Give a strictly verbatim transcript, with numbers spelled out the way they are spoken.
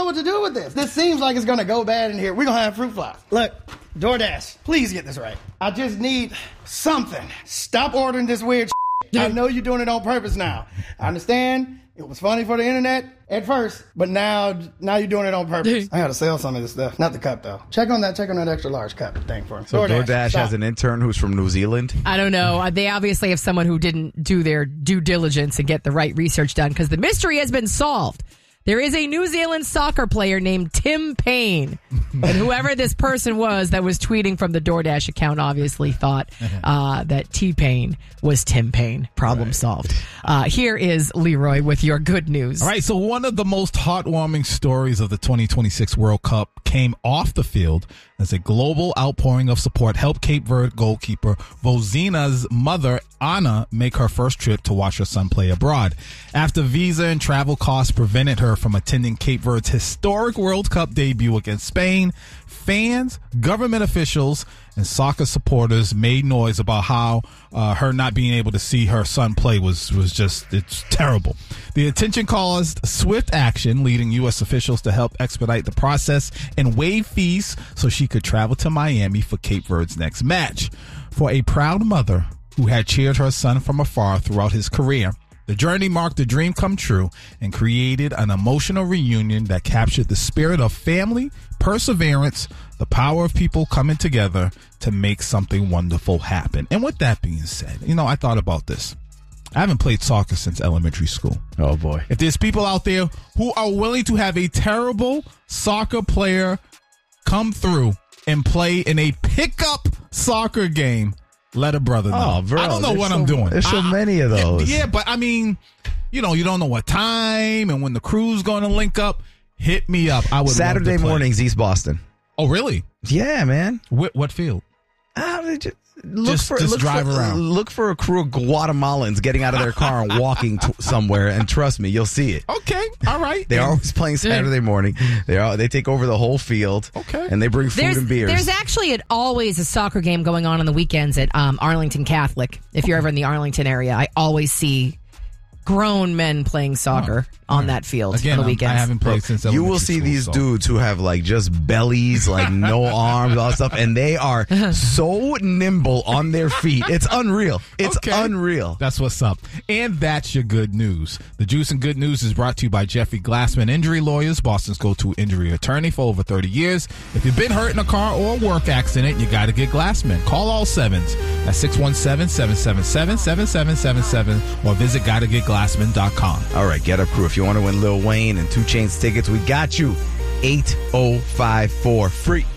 what to do with this. This seems like it's going to go bad in here. We're going to have fruit flies. Look, DoorDash, please get this right. I just need something. Stop ordering this weird shit. I know you're doing it on purpose now. I understand. It was funny for the internet at first, but now now you're doing it on purpose. I got to sell some of this stuff. Not the cup, though. Check on that. Check on that extra large cup thing for me. So DoorDash, DoorDash has an intern who's from New Zealand? I don't know. They obviously have someone who didn't do their due diligence and get the right research done because the mystery has been solved. There is a New Zealand soccer player named Tim Payne. And whoever this person was that was tweeting from the DoorDash account obviously thought uh, that T-Pain was Tim Payne. Problem right. solved. Uh, here is Leroy with your good news. All right, so one of the most heartwarming stories of the twenty twenty-six World Cup came off the field as a global outpouring of support helped Cape Verde goalkeeper Vozina's mother, Anna, make her first trip to watch her son play abroad. After visa and travel costs prevented her from attending Cape Verde's historic World Cup debut against Spain, fans, government officials, and soccer supporters made noise about how uh, her not being able to see her son play was, was just, it's terrible. The attention caused swift action, leading U S officials to help expedite the process and waive fees so she could travel to Miami for Cape Verde's next match. For a proud mother who had cheered her son from afar throughout his career, the journey marked a dream come true and created an emotional reunion that captured the spirit of family, perseverance, the power of people coming together to make something wonderful happen. And with that being said, you know, I thought about this. I haven't played soccer since elementary school. Oh, boy. If there's people out there who are willing to have a terrible soccer player come through and play in a pickup soccer game, let a brother know. Oh, bro, I don't know what so, I'm doing. There's so I, many of those. Yeah, but I mean, you know, you don't know what time and when the crew's going to link up. Hit me up. I would Saturday love to play. mornings, East Boston. Oh, really? Yeah, man. What, what field? Uh, just look just for, just look drive for, around. Look for a crew of Guatemalans getting out of their car and walking to somewhere, and trust me, you'll see it. Okay, all right. They are always playing Saturday morning. They are. They take over the whole field. Okay, and they bring food there's, and beers. There's actually an, always a soccer game going on on the weekends at um, Arlington Catholic. If you're ever in the Arlington area, I always see grown men playing soccer oh, on right. that field Again, on the weekends. I haven't played Look, since you will see school, these so. dudes who have like just bellies, like no arms, all that stuff, and they are so nimble on their feet. It's unreal. It's okay. unreal. That's what's up. And that's your good news. The Juice and Good News is brought to you by Jeffrey Glassman Injury Lawyers, Boston's go-to injury attorney for over thirty years. If you've been hurt in a car or work accident, you got to get Glassman. Call all sevens at six one seven, seven seven seven, seven seven seven seven or visit gotta get glassman dot com. All right, get up, crew. If you want to win Lil Wayne and two Chainz tickets, we got you. eight oh five four free.